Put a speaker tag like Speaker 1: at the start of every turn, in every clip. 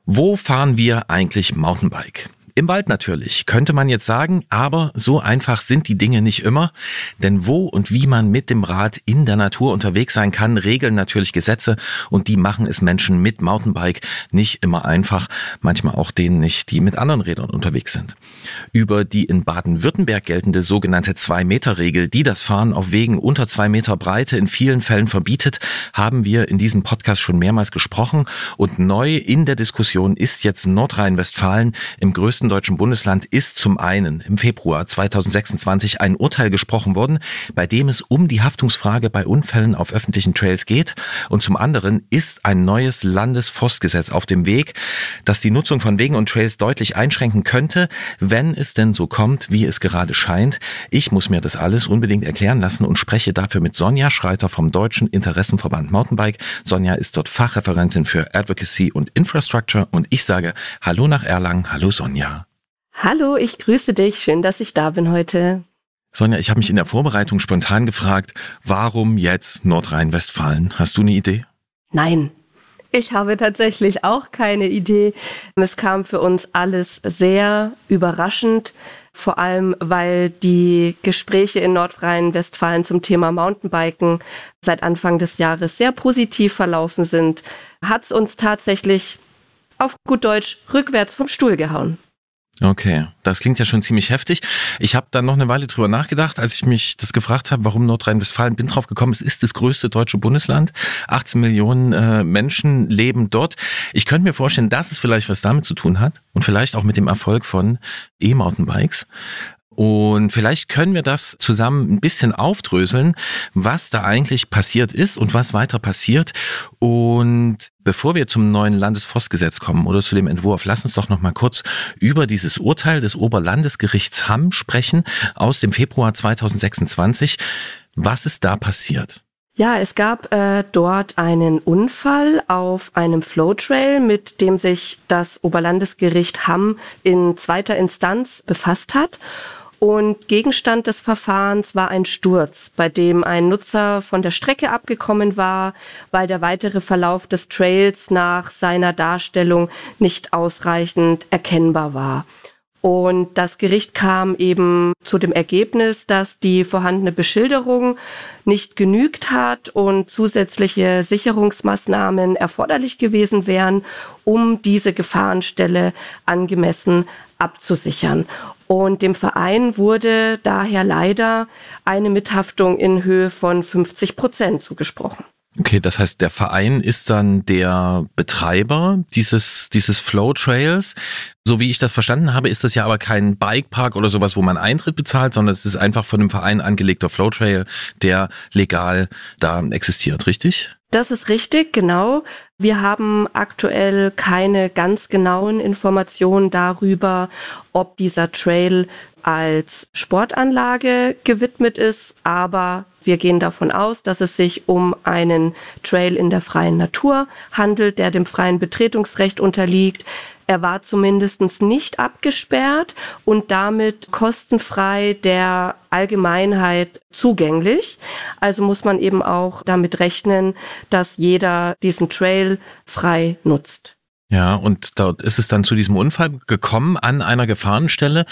Speaker 1: Wo fahren wir eigentlich Mountainbike? Im Wald natürlich, könnte man jetzt sagen, aber so einfach sind die Dinge nicht immer. Denn wo und wie man mit dem Rad in der Natur unterwegs sein kann, regeln natürlich Gesetze und die machen es Menschen mit Mountainbike nicht immer einfach, manchmal auch denen nicht, die mit anderen Rädern unterwegs sind. Über die in Baden-Württemberg geltende sogenannte 2-Meter-Regel, die das Fahren auf Wegen unter 2 Meter Breite in vielen Fällen verbietet, haben wir in diesem Podcast schon mehrmals gesprochen und neu in der Diskussion ist jetzt Nordrhein-Westfalen. Im größten deutschen Bundesland ist zum einen im Februar 2026 ein Urteil gesprochen worden, bei dem es um die Haftungsfrage bei Unfällen auf öffentlichen Trails geht. Und zum anderen ist ein neues Landesforstgesetz auf dem Weg, das die Nutzung von Wegen und Trails deutlich einschränken könnte, wenn es denn so kommt, wie es gerade scheint. Ich muss mir das alles unbedingt erklären lassen und spreche dafür mit Sonja Schreiter vom Deutschen Interessenverband Mountainbike. Sonja ist dort Fachreferentin für Advocacy und Infrastructure und ich sage Hallo nach Erlangen. Hallo Sonja.
Speaker 2: Hallo, ich grüße dich. Schön, dass ich da bin heute.
Speaker 1: Sonja, ich habe mich in der Vorbereitung spontan gefragt, warum jetzt Nordrhein-Westfalen? Hast du eine Idee?
Speaker 2: Nein, ich habe tatsächlich auch keine Idee. Es kam für uns alles sehr überraschend, vor allem weil die Gespräche in Nordrhein-Westfalen zum Thema Mountainbiken seit Anfang des Jahres sehr positiv verlaufen sind. Hat es uns tatsächlich auf gut Deutsch rückwärts vom Stuhl gehauen.
Speaker 1: Okay, das klingt ja schon ziemlich heftig. Ich habe dann noch eine Weile drüber nachgedacht, als ich mich das gefragt habe, warum Nordrhein-Westfalen, bin drauf gekommen, es ist das größte deutsche Bundesland. 18 Millionen Menschen leben dort. Ich könnte mir vorstellen, dass es vielleicht was damit zu tun hat und vielleicht auch mit dem Erfolg von E-Mountainbikes. Und vielleicht können wir das zusammen ein bisschen aufdröseln, was da eigentlich passiert ist und was weiter passiert. Und bevor wir zum neuen Landesforstgesetz kommen oder zu dem Entwurf, lass uns doch noch mal kurz über dieses Urteil des Oberlandesgerichts Hamm sprechen aus dem Februar 2026. Was ist da passiert?
Speaker 2: Ja, es gab dort einen Unfall auf einem Flowtrail, mit dem sich das Oberlandesgericht Hamm in zweiter Instanz befasst hat. Und Gegenstand des Verfahrens war ein Sturz, bei dem ein Nutzer von der Strecke abgekommen war, weil der weitere Verlauf des Trails nach seiner Darstellung nicht ausreichend erkennbar war. Und das Gericht kam eben zu dem Ergebnis, dass die vorhandene Beschilderung nicht genügt hat und zusätzliche Sicherungsmaßnahmen erforderlich gewesen wären, um diese Gefahrenstelle angemessen abzusichern. Und dem Verein wurde daher leider eine Mithaftung in Höhe von 50% zugesprochen.
Speaker 1: Okay, das heißt, der Verein ist dann der Betreiber dieses Flow-Trails. So wie ich das verstanden habe, ist das ja aber kein Bikepark oder sowas, wo man Eintritt bezahlt, sondern es ist einfach von dem Verein angelegter Flow-Trail, der legal da existiert, richtig?
Speaker 2: Das ist richtig, genau. Wir haben aktuell keine ganz genauen Informationen darüber, ob dieser Trail als Sportanlage gewidmet ist, aber wir gehen davon aus, dass es sich um einen Trail in der freien Natur handelt, der dem freien Betretungsrecht unterliegt. Er war zumindest nicht abgesperrt und damit kostenfrei der Allgemeinheit zugänglich. Also muss man eben auch damit rechnen, dass jeder diesen Trail frei nutzt.
Speaker 1: Ja, und dort ist es dann zu diesem Unfall gekommen an einer Gefahrenstelle.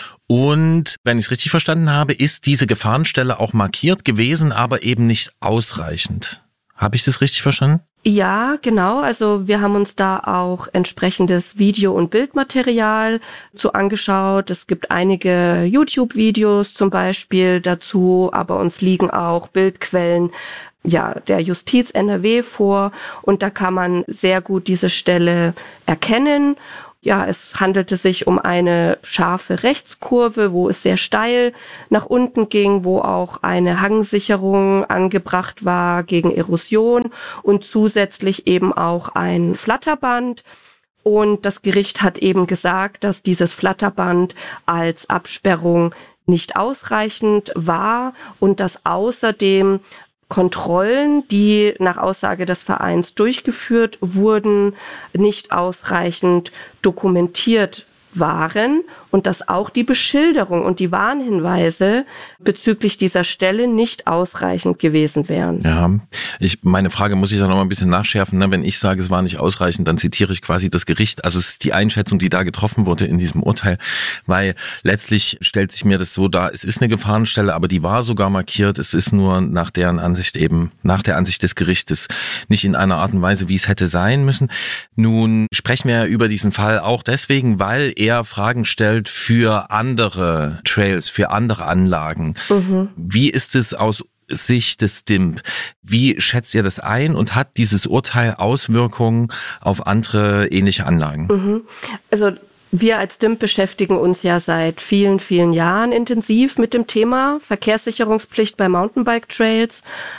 Speaker 1: Und wenn ich es richtig verstanden habe, ist diese Gefahrenstelle auch markiert gewesen, aber eben nicht ausreichend. Habe ich das richtig verstanden?
Speaker 2: Ja, genau. Also wir haben uns da auch entsprechendes Video- und Bildmaterial zu angeschaut. Es gibt einige YouTube-Videos zum Beispiel dazu, aber uns liegen auch Bildquellen der Justiz NRW vor und da kann man sehr gut diese Stelle erkennen. Ja, es handelte sich um eine scharfe Rechtskurve, wo es sehr steil nach unten ging, wo auch eine Hangsicherung angebracht war gegen Erosion und zusätzlich eben auch ein Flatterband. Und das Gericht hat eben gesagt, dass dieses Flatterband als Absperrung nicht ausreichend war und dass außerdem Kontrollen, die nach Aussage des Vereins durchgeführt wurden, nicht ausreichend dokumentiert waren und dass auch die Beschilderung und die Warnhinweise bezüglich dieser Stelle nicht ausreichend gewesen wären.
Speaker 1: Ja, meine Frage muss ich da noch mal ein bisschen nachschärfen. Ne? Wenn ich sage, es war nicht ausreichend, dann zitiere ich quasi das Gericht. Also es ist die Einschätzung, die da getroffen wurde in diesem Urteil, weil letztlich stellt sich mir das so dar, es ist eine Gefahrenstelle, aber die war sogar markiert. Es ist nur nach deren Ansicht eben, nach der Ansicht des Gerichtes, nicht in einer Art und Weise, wie es hätte sein müssen. Nun sprechen wir über diesen Fall auch deswegen, weil er Fragen stellt für andere Trails, für andere Anlagen. Wie ist es aus Sicht des DIMP? Wie schätzt ihr das ein und hat dieses Urteil Auswirkungen auf andere ähnliche Anlagen?
Speaker 2: Also wir als DIMP beschäftigen uns ja seit vielen, vielen Jahren intensiv mit dem Thema Verkehrssicherungspflicht bei Mountainbike-Trails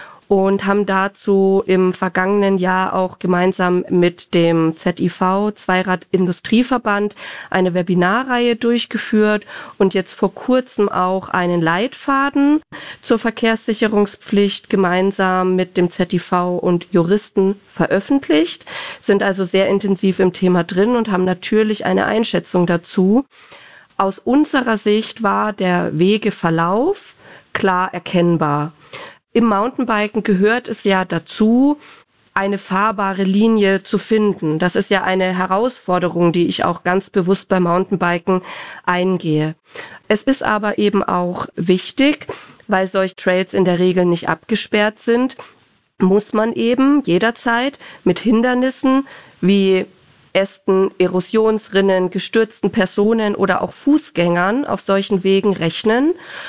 Speaker 2: und haben dazu im vergangenen Jahr auch gemeinsam mit dem ZIV, Zweirad-Industrieverband, eine Webinarreihe durchgeführt und jetzt vor kurzem auch einen Leitfaden zur Verkehrssicherungspflicht gemeinsam mit dem ZIV und Juristen veröffentlicht, sind also sehr intensiv im Thema drin und haben natürlich eine Einschätzung dazu. Aus unserer Sicht war der Wegeverlauf klar erkennbar. Im Mountainbiken gehört es ja dazu, eine fahrbare Linie zu finden. Das ist ja eine Herausforderung, die ich auch ganz bewusst beim Mountainbiken eingehe. Es ist aber eben auch wichtig, weil solche Trails in der Regel nicht abgesperrt sind, muss man eben jederzeit mit Hindernissen wie Ästen, Erosionsrinnen, gestürzten Personen oder auch Fußgängern auf solchen Wegen rechnen.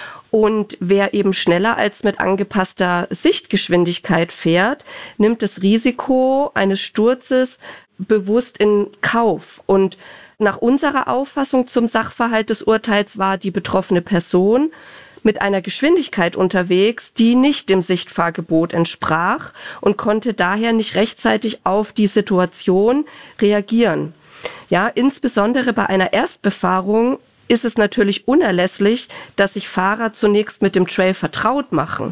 Speaker 2: Und wer eben schneller als mit angepasster Sichtgeschwindigkeit fährt, nimmt das Risiko eines Sturzes bewusst in Kauf. Und nach unserer Auffassung zum Sachverhalt des Urteils war die betroffene Person mit einer Geschwindigkeit unterwegs, die nicht dem Sichtfahrgebot entsprach und konnte daher nicht rechtzeitig auf die Situation reagieren. Ja, insbesondere bei einer Erstbefahrung ist es natürlich unerlässlich, dass sich Fahrer zunächst mit dem Trail vertraut machen.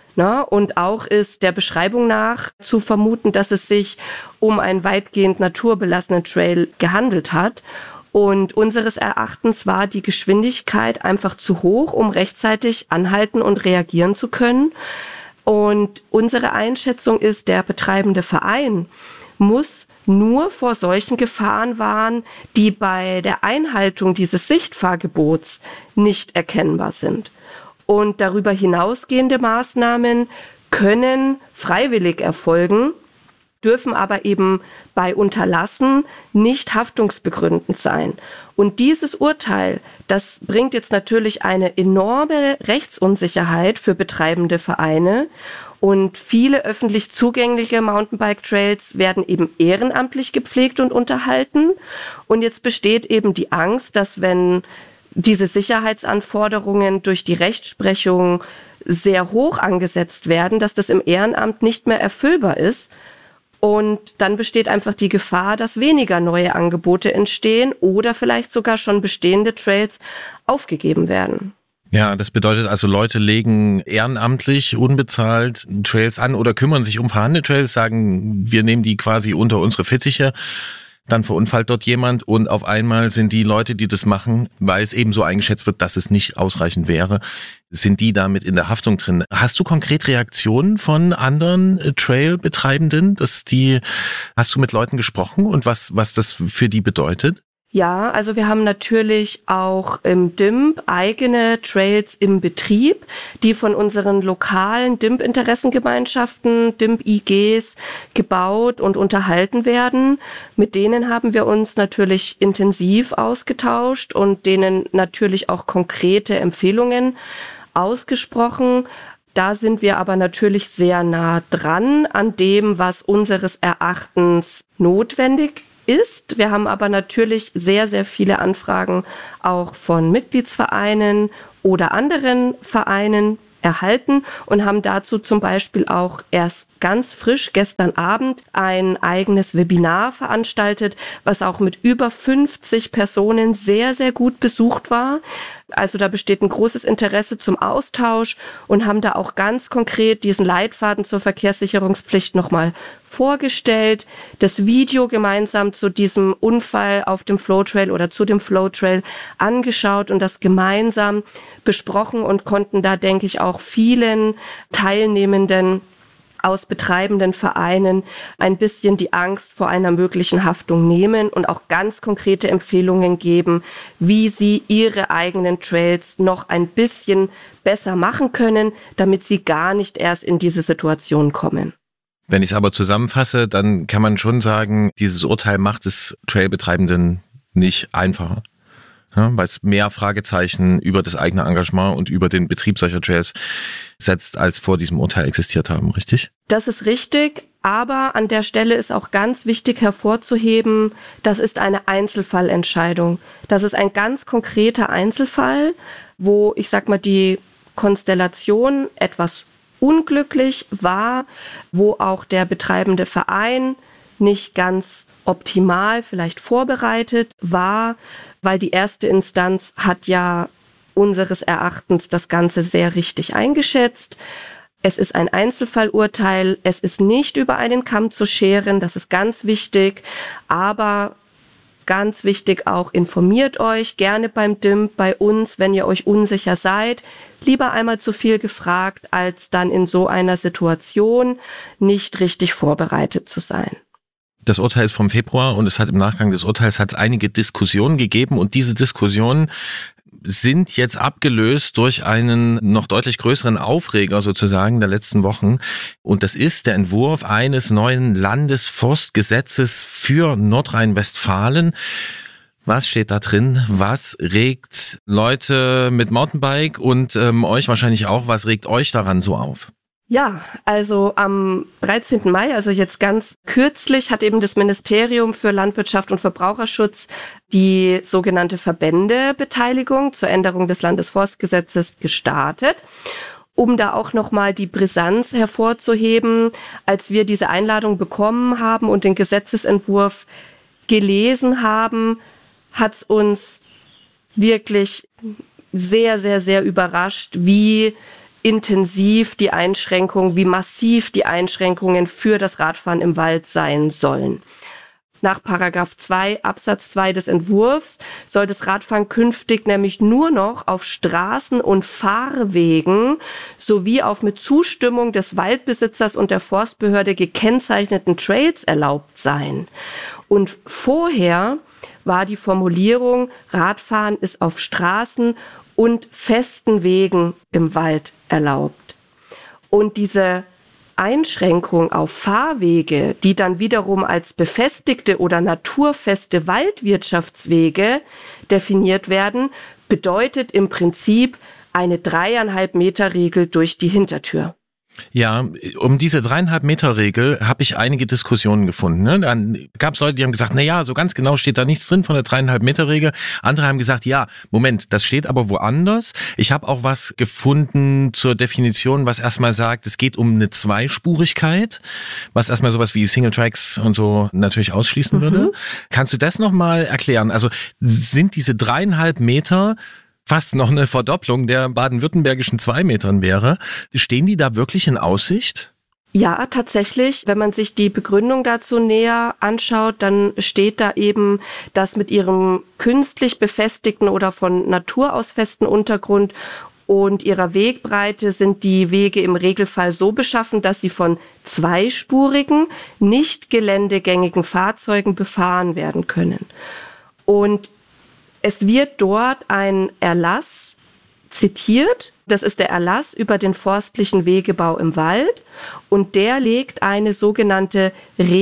Speaker 2: Und auch ist der Beschreibung nach zu vermuten, dass es sich um einen weitgehend naturbelassenen Trail gehandelt hat. Und unseres Erachtens war die Geschwindigkeit einfach zu hoch, um rechtzeitig anhalten und reagieren zu können. Und unsere Einschätzung ist, der betreibende Verein muss nur vor solchen Gefahren warnen, die bei der Einhaltung dieses Sichtfahrgebots nicht erkennbar sind. Und darüber hinausgehende Maßnahmen können freiwillig erfolgen, dürfen aber eben bei Unterlassen nicht haftungsbegründend sein. Und dieses Urteil, das bringt jetzt natürlich eine enorme Rechtsunsicherheit für betreibende Vereine. Und viele öffentlich zugängliche Mountainbike-Trails werden eben ehrenamtlich gepflegt und unterhalten. Und jetzt besteht eben die Angst, dass wenn diese Sicherheitsanforderungen durch die Rechtsprechung sehr hoch angesetzt werden, dass das im Ehrenamt nicht mehr erfüllbar ist. Und dann besteht einfach die Gefahr, dass weniger neue Angebote entstehen oder vielleicht sogar schon bestehende Trails aufgegeben werden.
Speaker 1: Ja, das bedeutet also, Leute legen ehrenamtlich, unbezahlt Trails an oder kümmern sich um vorhandene Trails, sagen, wir nehmen die quasi unter unsere Fittiche. Dann verunfallt dort jemand und auf einmal sind die Leute, die das machen, weil es eben so eingeschätzt wird, dass es nicht ausreichend wäre, sind die damit in der Haftung drin. Hast du konkret Reaktionen von anderen Trail-Betreibenden? Hast du mit Leuten gesprochen und was das für die bedeutet?
Speaker 2: Ja, also wir haben natürlich auch im DIMP eigene Trails im Betrieb, die von unseren lokalen DIMP-Interessengemeinschaften, DIMP-IGs gebaut und unterhalten werden. Mit denen haben wir uns natürlich intensiv ausgetauscht und denen natürlich auch konkrete Empfehlungen ausgesprochen. Da sind wir aber natürlich sehr nah dran an dem, was unseres Erachtens notwendig ist. Wir haben aber natürlich sehr, sehr viele Anfragen auch von Mitgliedsvereinen oder anderen Vereinen erhalten und haben dazu zum Beispiel auch erst ganz frisch gestern Abend ein eigenes Webinar veranstaltet, was auch mit über 50 Personen sehr, sehr gut besucht war. Also da besteht ein großes Interesse zum Austausch und haben da auch ganz konkret diesen Leitfaden zur Verkehrssicherungspflicht nochmal vorgestellt, das Video gemeinsam zu diesem Unfall auf dem Flowtrail oder zu dem Flowtrail angeschaut und das gemeinsam besprochen und konnten da, denke ich, auch vielen Teilnehmenden aus betreibenden Vereinen ein bisschen die Angst vor einer möglichen Haftung nehmen und auch ganz konkrete Empfehlungen geben, wie sie ihre eigenen Trails noch ein bisschen besser machen können, damit sie gar nicht erst in diese Situation kommen.
Speaker 1: Wenn ich es aber zusammenfasse, dann kann man schon sagen, dieses Urteil macht es Trailbetreibenden nicht einfacher. Ja, weil es mehr Fragezeichen über das eigene Engagement und über den Betrieb solcher Trails setzt, als vor diesem Urteil existiert haben, richtig?
Speaker 2: Das ist richtig, aber an der Stelle ist auch ganz wichtig hervorzuheben, das ist eine Einzelfallentscheidung. Das ist ein ganz konkreter Einzelfall, wo, ich sag mal, die Konstellation etwas unglücklich war, wo auch der betreibende Verein nicht ganz optimal vielleicht vorbereitet war, weil die erste Instanz hat ja unseres Erachtens das Ganze sehr richtig eingeschätzt. Es ist ein Einzelfallurteil, es ist nicht über einen Kamm zu scheren, das ist ganz wichtig, aber ganz wichtig auch, informiert euch gerne beim DIMP, bei uns, wenn ihr euch unsicher seid. Lieber einmal zu viel gefragt, als dann in so einer Situation nicht richtig vorbereitet zu sein.
Speaker 1: Das Urteil ist vom Februar und es hat im Nachgang des Urteils einige Diskussionen gegeben und diese Diskussionen sind jetzt abgelöst durch einen noch deutlich größeren Aufreger sozusagen der letzten Wochen. Und das ist der Entwurf eines neuen Landesforstgesetzes für Nordrhein-Westfalen. Was steht da drin? Was regt Leute mit Mountainbike und euch wahrscheinlich auch, was regt euch daran so auf?
Speaker 2: Ja, also am 13. Mai, also jetzt ganz kürzlich, hat eben das Ministerium für Landwirtschaft und Verbraucherschutz die sogenannte Verbändebeteiligung zur Änderung des Landesforstgesetzes gestartet. Um da auch nochmal die Brisanz hervorzuheben, als wir diese Einladung bekommen haben und den Gesetzesentwurf gelesen haben, hat es uns wirklich sehr, sehr, sehr überrascht, wie intensiv die Einschränkungen, wie massiv die Einschränkungen für das Radfahren im Wald sein sollen. Nach Paragraph 2 Absatz 2 des Entwurfs soll das Radfahren künftig nämlich nur noch auf Straßen und Fahrwegen sowie auf mit Zustimmung des Waldbesitzers und der Forstbehörde gekennzeichneten Trails erlaubt sein. Und vorher war die Formulierung, Radfahren ist auf Straßen und festen Wegen im Wald erlaubt. Und diese Einschränkung auf Fahrwege, die dann wiederum als befestigte oder naturfeste Waldwirtschaftswege definiert werden, bedeutet im Prinzip eine 3,5 Meter Regel durch die Hintertür.
Speaker 1: Ja, um diese 3,5 Meter Regel habe ich einige Diskussionen gefunden. Ne? Dann gab es Leute, die haben gesagt, na ja, so ganz genau steht da nichts drin von der 3,5 Meter Regel. Andere haben gesagt, ja, Moment, das steht aber woanders. Ich habe auch was gefunden zur Definition, was erstmal sagt, es geht um eine Zweispurigkeit, was erstmal sowas wie Single Tracks und so natürlich ausschließen würde. Kannst du das nochmal erklären? Also sind diese 3,5 Meter fast noch eine Verdopplung der baden-württembergischen 2 Metern wäre. Stehen die da wirklich in Aussicht?
Speaker 2: Ja, tatsächlich. Wenn man sich die Begründung dazu näher anschaut, dann steht da eben, dass mit ihrem künstlich befestigten oder von Natur aus festen Untergrund und ihrer Wegbreite sind die Wege im Regelfall so beschaffen, dass sie von zweispurigen, nicht geländegängigen Fahrzeugen befahren werden können. Und es wird dort ein Erlass zitiert. Das ist der Erlass über den forstlichen Wegebau im Wald. Und der legt eine sogenannte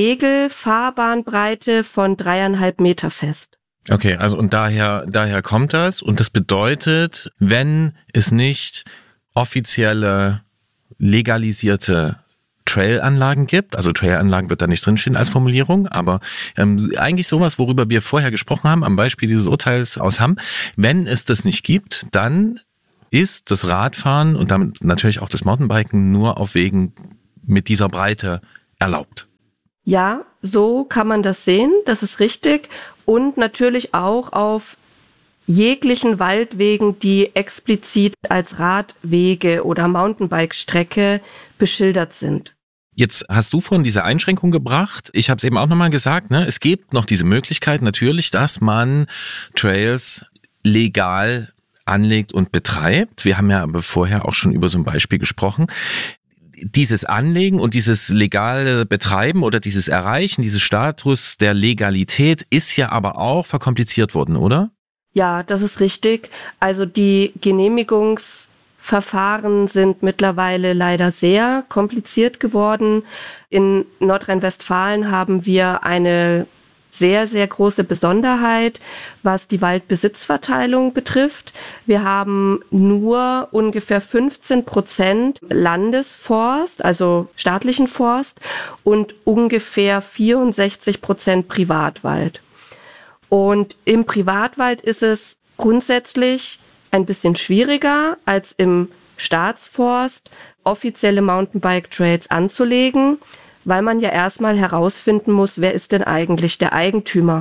Speaker 2: Regelfahrbahnbreite von 3,5 Meter fest.
Speaker 1: Okay, also und daher kommt das. Und das bedeutet, wenn es nicht offizielle, legalisierte Trailanlagen gibt, also Trailanlagen wird da nicht drinstehen als Formulierung, aber eigentlich sowas, worüber wir vorher gesprochen haben, am Beispiel dieses Urteils aus Hamm, wenn es das nicht gibt, dann ist das Radfahren und damit natürlich auch das Mountainbiken nur auf Wegen mit dieser Breite erlaubt.
Speaker 2: Ja, so kann man das sehen, das ist richtig und natürlich auch auf jeglichen Waldwegen, die explizit als Radwege oder Mountainbike-Strecke beschildert sind.
Speaker 1: Jetzt hast du vorhin diese Einschränkung gebracht. Ich habe es eben auch nochmal gesagt, ne? Es gibt noch diese Möglichkeit natürlich, dass man Trails legal anlegt und betreibt. Wir haben ja aber vorher auch schon über so ein Beispiel gesprochen. Dieses Anlegen und dieses legale Betreiben oder dieses Erreichen, dieses Status der Legalität ist ja aber auch verkompliziert worden, oder?
Speaker 2: Ja, das ist richtig. Also die Genehmigungsverfahren sind mittlerweile leider sehr kompliziert geworden. In Nordrhein-Westfalen haben wir eine sehr, sehr große Besonderheit, was die Waldbesitzverteilung betrifft. Wir haben nur ungefähr 15% Landesforst, also staatlichen Forst, und ungefähr 64% Privatwald. Und im Privatwald ist es grundsätzlich ein bisschen schwieriger als im Staatsforst, offizielle Mountainbike-Trails anzulegen, weil man ja erstmal herausfinden muss, wer ist denn eigentlich der Eigentümer.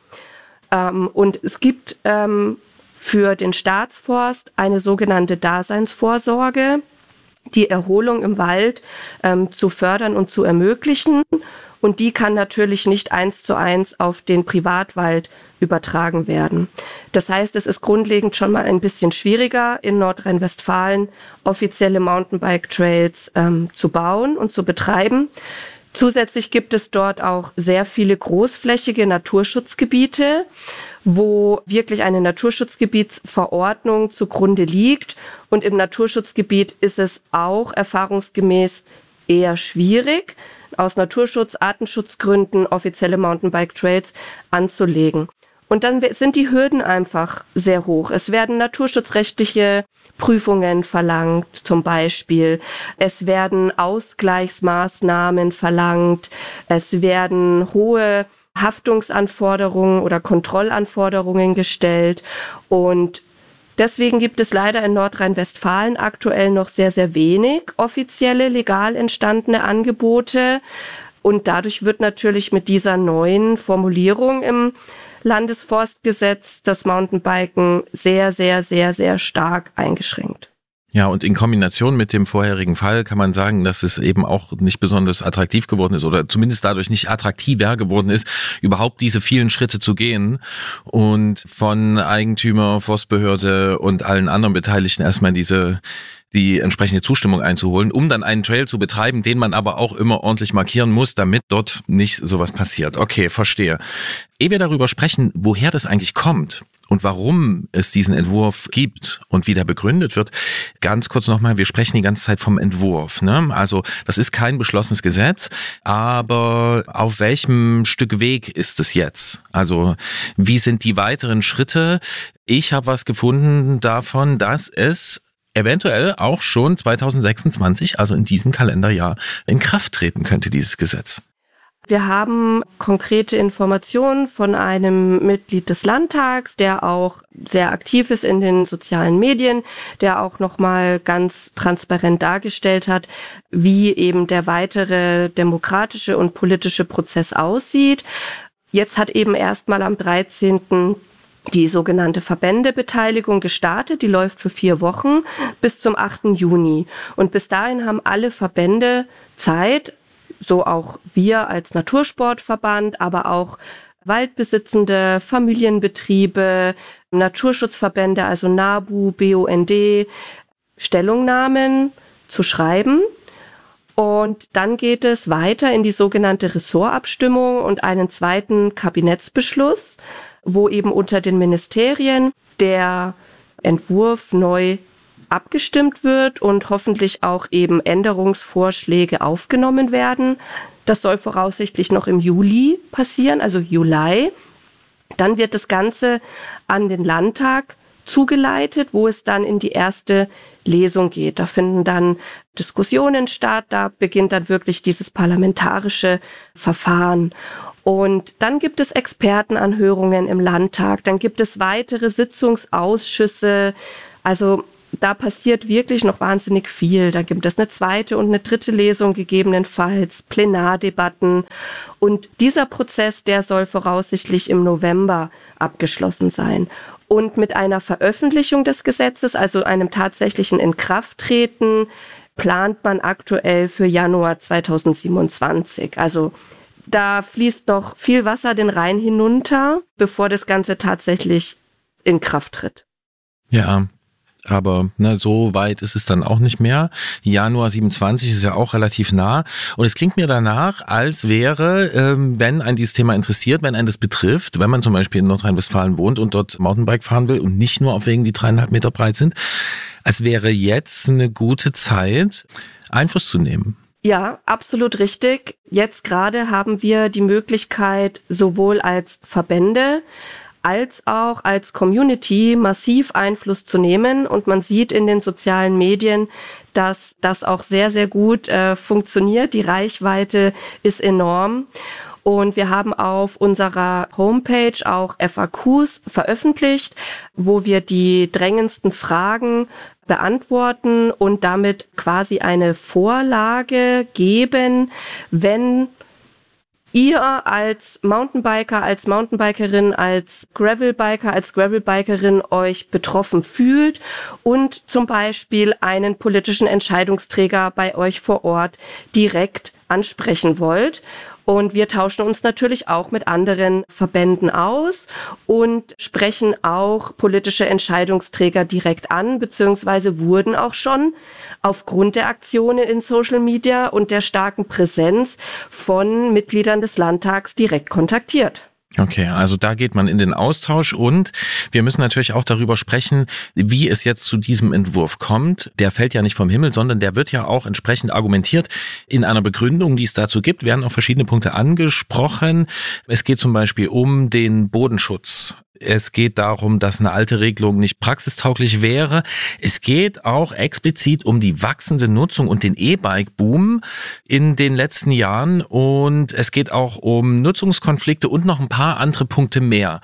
Speaker 2: Und es gibt für den Staatsforst eine sogenannte Daseinsvorsorge, die Erholung im Wald zu fördern und zu ermöglichen. Und die kann natürlich nicht 1:1 auf den Privatwald übertragen werden. Das heißt, es ist grundlegend schon mal ein bisschen schwieriger, in Nordrhein-Westfalen offizielle Mountainbike-Trails zu bauen und zu betreiben. Zusätzlich gibt es dort auch sehr viele großflächige Naturschutzgebiete, wo wirklich eine Naturschutzgebietsverordnung zugrunde liegt. Und im Naturschutzgebiet ist es auch erfahrungsgemäß eher schwierig, aus Naturschutz-, Artenschutzgründen offizielle Mountainbike-Trails anzulegen. Und dann sind die Hürden einfach sehr hoch. Es werden naturschutzrechtliche Prüfungen verlangt, zum Beispiel. Es werden Ausgleichsmaßnahmen verlangt. Es werden hohe Haftungsanforderungen oder Kontrollanforderungen gestellt. Und deswegen gibt es leider in Nordrhein-Westfalen aktuell noch sehr, sehr wenig offizielle, legal entstandene Angebote. Und dadurch wird natürlich mit dieser neuen Formulierung im Landesforstgesetz das Mountainbiken sehr, sehr, sehr, sehr stark eingeschränkt.
Speaker 1: Ja, und in Kombination mit dem vorherigen Fall kann man sagen, dass es eben auch nicht besonders attraktiv geworden ist oder zumindest dadurch nicht attraktiver geworden ist, überhaupt diese vielen Schritte zu gehen und von Eigentümer, Forstbehörde und allen anderen Beteiligten erstmal die entsprechende Zustimmung einzuholen, um dann einen Trail zu betreiben, den man aber auch immer ordentlich markieren muss, damit dort nicht sowas passiert. Okay, verstehe. Ehe wir darüber sprechen, woher das eigentlich kommt und warum es diesen Entwurf gibt und wie der begründet wird, ganz kurz nochmal, wir sprechen die ganze Zeit vom Entwurf, ne? Also das ist kein beschlossenes Gesetz, aber auf welchem Stück Weg ist es jetzt? Also wie sind die weiteren Schritte? Ich habe was gefunden davon, dass es eventuell auch schon 2026, also in diesem Kalenderjahr, in Kraft treten könnte, dieses Gesetz.
Speaker 2: Wir haben konkrete Informationen von einem Mitglied des Landtags, der auch sehr aktiv ist in den sozialen Medien, der auch nochmal ganz transparent dargestellt hat, wie eben der weitere demokratische und politische Prozess aussieht. Jetzt hat eben erstmal am 13. die sogenannte Verbändebeteiligung gestartet. Die läuft für 4 Wochen bis zum 8. Juni. Und bis dahin haben alle Verbände Zeit, so auch wir als Natursportverband, aber auch waldbesitzende Familienbetriebe, Naturschutzverbände, also NABU, BUND, Stellungnahmen zu schreiben. Und dann geht es weiter in die sogenannte Ressortabstimmung und einen zweiten Kabinettsbeschluss, wo eben unter den Ministerien der Entwurf neu abgestimmt wird und hoffentlich auch eben Änderungsvorschläge aufgenommen werden. Das soll voraussichtlich noch im Juli passieren, also Juli. Dann wird das Ganze an den Landtag zugeleitet, wo es dann in die erste Lesung geht. Da finden dann Diskussionen statt, da beginnt dann wirklich dieses parlamentarische Verfahren. Und dann gibt es Expertenanhörungen im Landtag, dann gibt es weitere Sitzungsausschüsse. Also da passiert wirklich noch wahnsinnig viel. Da gibt es eine zweite und eine dritte Lesung gegebenenfalls, Plenardebatten. Und dieser Prozess, der soll voraussichtlich im November abgeschlossen sein. Und mit einer Veröffentlichung des Gesetzes, also einem tatsächlichen Inkrafttreten, plant man aktuell für Januar 2027. Also da fließt noch viel Wasser den Rhein hinunter, bevor das Ganze tatsächlich in Kraft tritt.
Speaker 1: Ja, aber so weit ist es dann auch nicht mehr. Januar 27 ist ja auch relativ nah. Und es klingt mir danach, als wäre, wenn einen dieses Thema interessiert, wenn einen das betrifft, wenn man zum Beispiel in Nordrhein-Westfalen wohnt und dort Mountainbike fahren will und nicht nur auf Wegen, die 3,5 Meter breit sind, als wäre jetzt eine gute Zeit, Einfluss zu nehmen.
Speaker 2: Ja, absolut richtig. Jetzt gerade haben wir die Möglichkeit, sowohl als Verbände als auch als Community massiv Einfluss zu nehmen. Und man sieht in den sozialen Medien, dass das auch sehr, sehr gut funktioniert. Die Reichweite ist enorm. Und wir haben auf unserer Homepage auch FAQs veröffentlicht, wo wir die drängendsten Fragen beantworten und damit quasi eine Vorlage geben, wenn ihr als Mountainbiker, als Mountainbikerin, als Gravelbiker, als Gravelbikerin euch betroffen fühlt und zum Beispiel einen politischen Entscheidungsträger bei euch vor Ort direkt ansprechen wollt. Und wir tauschen uns natürlich auch mit anderen Verbänden aus und sprechen auch politische Entscheidungsträger direkt an, beziehungsweise wurden auch schon aufgrund der Aktionen in Social Media und der starken Präsenz von Mitgliedern des Landtags direkt kontaktiert.
Speaker 1: Okay, also da geht man in den Austausch und wir müssen natürlich auch darüber sprechen, wie es jetzt zu diesem Entwurf kommt. Der fällt ja nicht vom Himmel, sondern der wird ja auch entsprechend argumentiert. In einer Begründung, die es dazu gibt, werden auch verschiedene Punkte angesprochen. Es geht zum Beispiel um den Bodenschutz. Es geht darum, dass eine alte Regelung nicht praxistauglich wäre. Es geht auch explizit um die wachsende Nutzung und den E-Bike-Boom in den letzten Jahren. Und es geht auch um Nutzungskonflikte und noch ein paar andere Punkte mehr.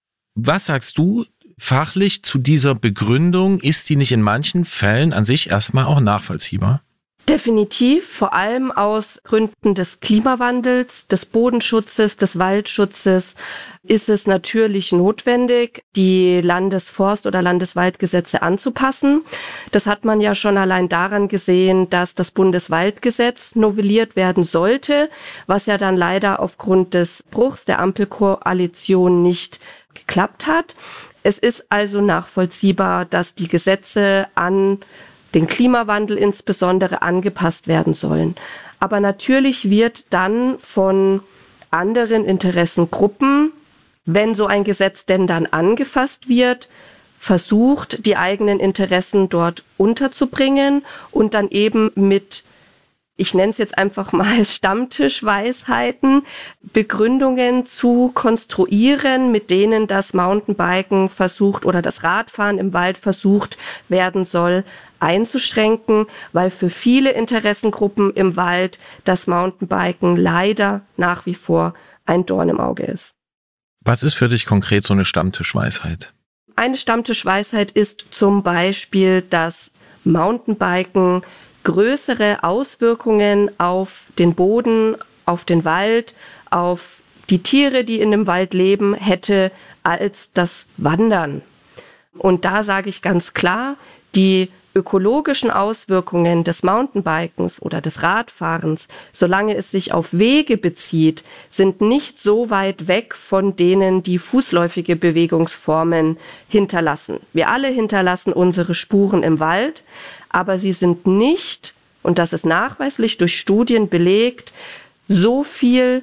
Speaker 1: Was sagst du fachlich zu dieser Begründung? Ist sie nicht in manchen Fällen an sich erstmal auch nachvollziehbar?
Speaker 2: Definitiv, vor allem aus Gründen des Klimawandels, des Bodenschutzes, des Waldschutzes ist es natürlich notwendig, die Landesforst- oder Landeswaldgesetze anzupassen. Das hat man ja schon allein daran gesehen, dass das Bundeswaldgesetz novelliert werden sollte, was ja dann leider aufgrund des Bruchs der Ampelkoalition nicht geklappt hat. Es ist also nachvollziehbar, dass die Gesetze an den Klimawandel insbesondere angepasst werden sollen. Aber natürlich wird dann von anderen Interessengruppen, wenn so ein Gesetz denn dann angefasst wird, versucht, die eigenen Interessen dort unterzubringen und dann eben mit, ich nenne es jetzt einfach mal Stammtischweisheiten, Begründungen zu konstruieren, mit denen das Mountainbiken versucht oder das Radfahren im Wald versucht werden soll, einzuschränken, weil für viele Interessengruppen im Wald das Mountainbiken leider nach wie vor ein Dorn im Auge ist.
Speaker 1: Was ist für dich konkret so eine Stammtischweisheit?
Speaker 2: Eine Stammtischweisheit ist zum Beispiel, dass Mountainbiken größere Auswirkungen auf den Boden, auf den Wald, auf die Tiere, die in dem Wald leben, hätte als das Wandern. Und da sage ich ganz klar, die ökologischen Auswirkungen des Mountainbikens oder des Radfahrens, solange es sich auf Wege bezieht, sind nicht so weit weg von denen, die fußläufige Bewegungsformen hinterlassen. Wir alle hinterlassen unsere Spuren im Wald, aber sie sind nicht, und das ist nachweislich durch Studien belegt, so viel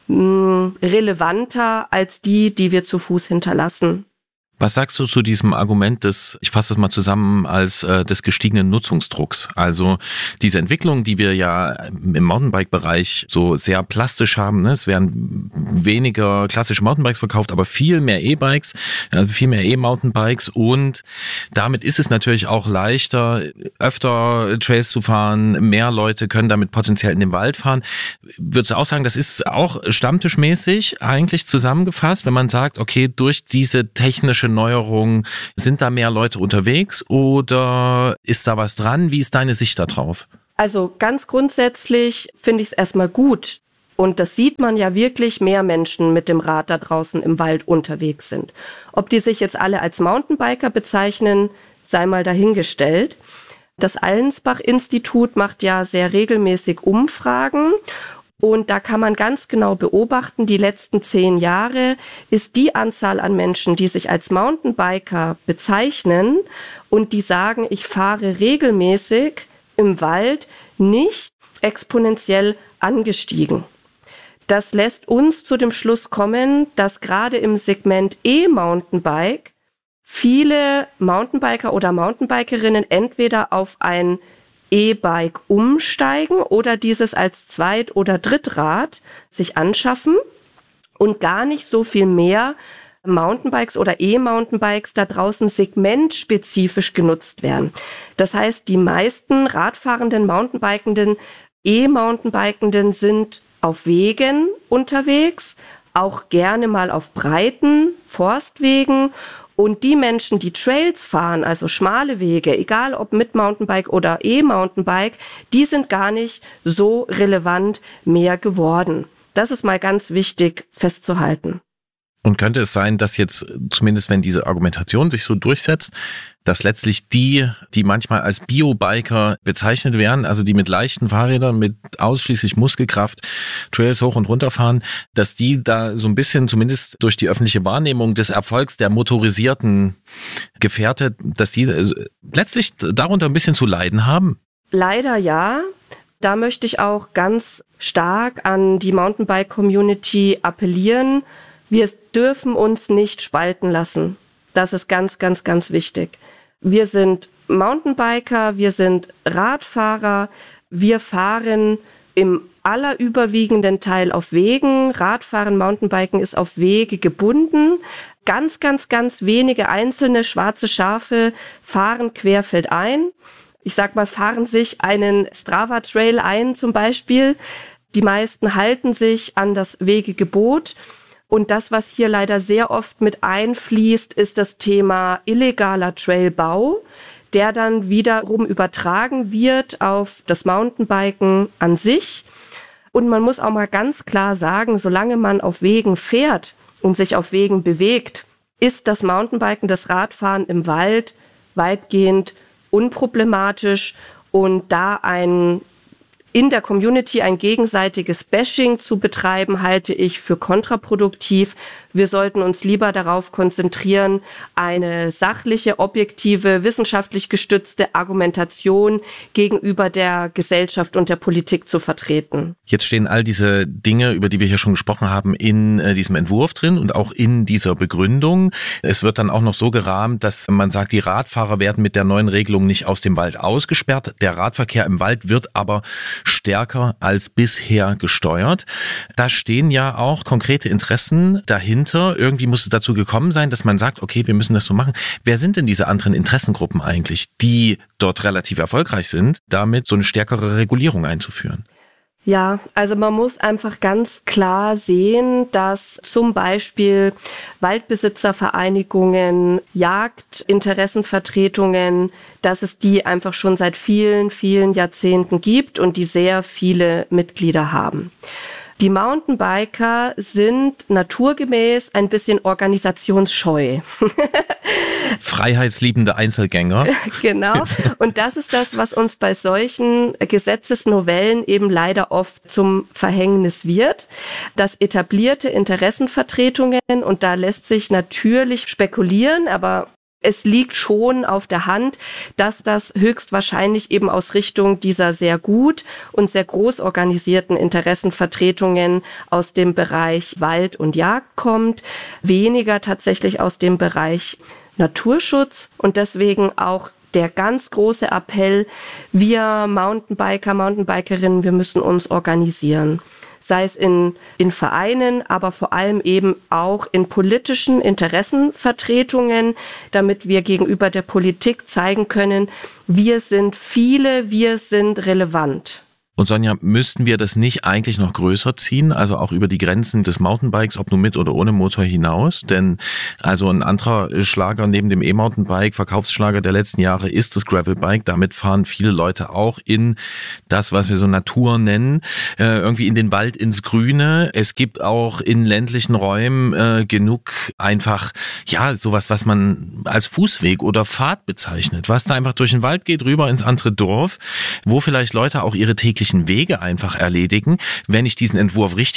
Speaker 2: relevanter als die wir zu Fuß hinterlassen.
Speaker 1: Was sagst du zu diesem Argument des, ich fasse es mal zusammen, als des gestiegenen Nutzungsdrucks? Also diese Entwicklung, die wir ja im Mountainbike-Bereich so sehr plastisch haben, ne? Es werden weniger klassische Mountainbikes verkauft, aber viel mehr E-Bikes, viel mehr E-Mountainbikes und damit ist es natürlich auch leichter, öfter Trails zu fahren, mehr Leute können damit potenziell in den Wald fahren. Würdest du auch sagen, das ist auch stammtischmäßig eigentlich zusammengefasst, wenn man sagt, okay, durch diese technische technische Neuerung? Sind da mehr Leute unterwegs oder ist da was dran? Wie ist deine Sicht da drauf?
Speaker 2: Also ganz grundsätzlich finde ich es erstmal gut. Und das sieht man ja wirklich, mehr Menschen mit dem Rad da draußen im Wald unterwegs sind. Ob die sich jetzt alle als Mountainbiker bezeichnen, sei mal dahingestellt. Das Allensbach-Institut macht ja sehr regelmäßig Umfragen. Und da kann man ganz genau beobachten, die letzten 10 Jahre ist die Anzahl an Menschen, die sich als Mountainbiker bezeichnen und die sagen, ich fahre regelmäßig im Wald, nicht exponentiell angestiegen. Das lässt uns zu dem Schluss kommen, dass gerade im Segment E-Mountainbike viele Mountainbiker oder Mountainbikerinnen entweder auf ein E-Bike umsteigen oder dieses als Zweit- oder Drittrad sich anschaffen und gar nicht so viel mehr Mountainbikes oder E-Mountainbikes da draußen segmentspezifisch genutzt werden. Das heißt, die meisten radfahrenden, Mountainbikenden, E-Mountainbikenden sind auf Wegen unterwegs, auch gerne mal auf breiten Forstwegen. Und die Menschen, die Trails fahren, also schmale Wege, egal ob mit Mountainbike oder E-Mountainbike, die sind gar nicht so relevant mehr geworden. Das ist mal ganz wichtig festzuhalten.
Speaker 1: Und könnte es sein, dass jetzt, zumindest wenn diese Argumentation sich so durchsetzt, dass letztlich die manchmal als Bio-Biker bezeichnet werden, also die mit leichten Fahrrädern, mit ausschließlich Muskelkraft Trails hoch und runter fahren, dass die da so ein bisschen, zumindest durch die öffentliche Wahrnehmung des Erfolgs der motorisierten Gefährte, dass die letztlich darunter ein bisschen zu leiden haben?
Speaker 2: Leider ja. Da möchte ich auch ganz stark an die Mountainbike-Community appellieren. Wir dürfen uns nicht spalten lassen. Das ist ganz, ganz, ganz wichtig. Wir sind Mountainbiker, wir sind Radfahrer, wir fahren im allerüberwiegenden Teil auf Wegen. Radfahren, Mountainbiken ist auf Wege gebunden. Ganz, ganz, ganz wenige einzelne schwarze Schafe fahren querfeldein. Ich sag mal, fahren sich einen Strava-Trail ein zum Beispiel. Die meisten halten sich an das Wegegebot. Und das, was hier leider sehr oft mit einfließt, ist das Thema illegaler Trailbau, der dann wiederum übertragen wird auf das Mountainbiken an sich. Und man muss auch mal ganz klar sagen, solange man auf Wegen fährt und sich auf Wegen bewegt, ist das Mountainbiken, das Radfahren im Wald weitgehend unproblematisch. Und da in der Community ein gegenseitiges Bashing zu betreiben, halte ich für kontraproduktiv. Wir sollten uns lieber darauf konzentrieren, eine sachliche, objektive, wissenschaftlich gestützte Argumentation gegenüber der Gesellschaft und der Politik zu vertreten.
Speaker 1: Jetzt stehen all diese Dinge, über die wir hier schon gesprochen haben, in diesem Entwurf drin und auch in dieser Begründung. Es wird dann auch noch so gerahmt, dass man sagt, die Radfahrer werden mit der neuen Regelung nicht aus dem Wald ausgesperrt. Der Radverkehr im Wald wird aber stärker als bisher gesteuert. Da stehen ja auch konkrete Interessen dahinter. Irgendwie muss es dazu gekommen sein, dass man sagt, okay, wir müssen das so machen. Wer sind denn diese anderen Interessengruppen eigentlich, die dort relativ erfolgreich sind, damit so eine stärkere Regulierung einzuführen?
Speaker 2: Ja, also man muss einfach ganz klar sehen, dass zum Beispiel Waldbesitzervereinigungen, Jagdinteressenvertretungen, dass es die einfach schon seit vielen, vielen Jahrzehnten gibt und die sehr viele Mitglieder haben. Die Mountainbiker sind naturgemäß ein bisschen organisationsscheu.
Speaker 1: Freiheitsliebende Einzelgänger.
Speaker 2: Genau. Und das ist das, was uns bei solchen Gesetzesnovellen eben leider oft zum Verhängnis wird. Dass etablierte Interessenvertretungen, und da lässt sich natürlich spekulieren, aber es liegt schon auf der Hand, dass das höchstwahrscheinlich eben aus Richtung dieser sehr gut und sehr groß organisierten Interessenvertretungen aus dem Bereich Wald und Jagd kommt, weniger tatsächlich aus dem Bereich Naturschutz, und deswegen auch der ganz große Appell, wir Mountainbiker, Mountainbikerinnen, wir müssen uns organisieren. Sei es in Vereinen, aber vor allem eben auch in politischen Interessenvertretungen, damit wir gegenüber der Politik zeigen können, wir sind viele, wir sind relevant.
Speaker 1: Und Sonja, müssten wir das nicht eigentlich noch größer ziehen, also auch über die Grenzen des Mountainbikes, ob nun mit oder ohne Motor hinaus? Denn also ein anderer Schlager neben dem E-Mountainbike, Verkaufsschlager der letzten Jahre, ist das Gravelbike. Damit fahren viele Leute auch in das, was wir so Natur nennen, irgendwie in den Wald, ins Grüne. Es gibt auch in ländlichen Räumen genug einfach, ja, sowas, was man als Fußweg oder Pfad bezeichnet, was da einfach durch den Wald geht, rüber ins andere Dorf, wo vielleicht Leute auch ihre täglichen Wege einfach erledigen. Wenn ich diesen Entwurf richtig